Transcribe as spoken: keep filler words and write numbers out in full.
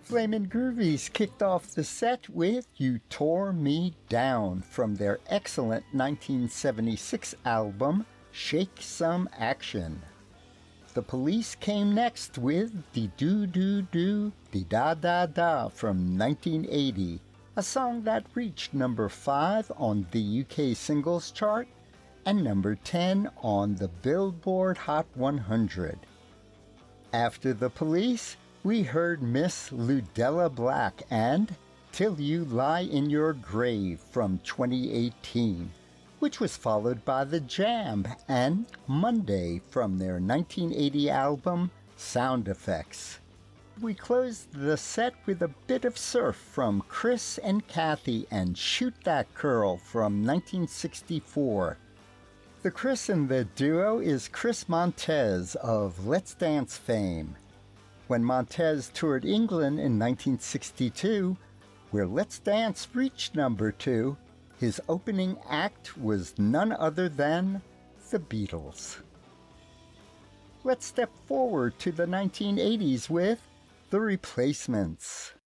Flamin' Groovies kicked off the set with You Tore Me Down from their excellent nineteen seventy-six album, Shake Some Action. The Police came next with De Do Do Do De Da Da Da from nineteen eighty, a song that reached number five on the U K singles chart and number ten on the Billboard Hot one hundred. After The Police, we heard Miss Ludella Black and Till You Lie in Your Grave from twenty eighteen, which was followed by The Jam and Monday from their nineteen eighty album Sound Effects. We closed the set with a bit of surf from Chris and Kathy and Shoot That Curl from nineteen sixty-four. The Chris in the duo is Chris Montez of Let's Dance fame. When Montez toured England in nineteen sixty-two, where Let's Dance reached number two, his opening act was none other than the Beatles. Let's step forward to the nineteen eighties with The Replacements.